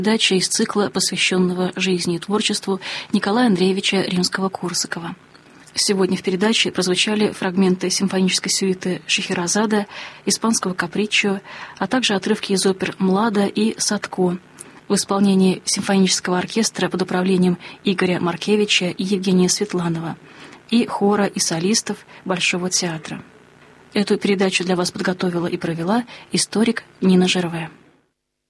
Передача из цикла, посвященного жизни и творчеству Николая Андреевича Римского-Корсакова. Сегодня в передаче прозвучали фрагменты симфонической сюиты Шехерезада, испанского каприччо, а также отрывки из опер «Млада» и «Садко» в исполнении симфонического оркестра под управлением Игоря Маркевича и Евгения Светланова и хора и солистов Большого театра. Эту передачу для вас подготовила и провела историк Нина Жерве.